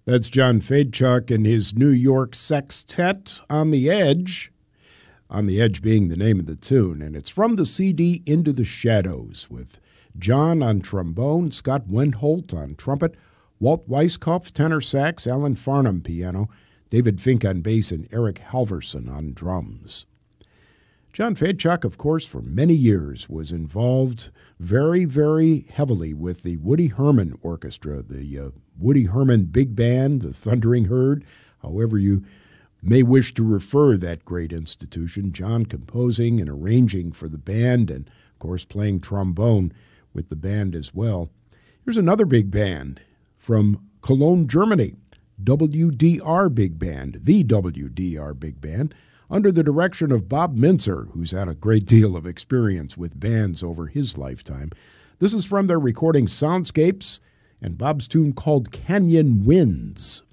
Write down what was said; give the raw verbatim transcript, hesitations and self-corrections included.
That's John Fedchuk and his New York Sextet, On the Edge. On the Edge being the name of the tune. And it's from the C D Into the Shadows with John on trombone, Scott Wendholt on trumpet, Walt Weiskopf tenor sax, Alan Farnham piano, David Fink on bass, and Eric Halverson on drums. John Fedchuk, of course, for many years was involved very, very heavily with the Woody Herman Orchestra, the uh, Woody Herman Big Band, the Thundering Herd, however you may wish to refer that great institution. John composing and arranging for the band and, of course, playing trombone with the band as well. Here's another big band from Cologne, Germany, W D R Big Band, the W D R Big Band, under the direction of Bob Mintzer, who's had a great deal of experience with bands over his lifetime. This is from their recording Soundscapes and Bob's tune called Canyon Winds.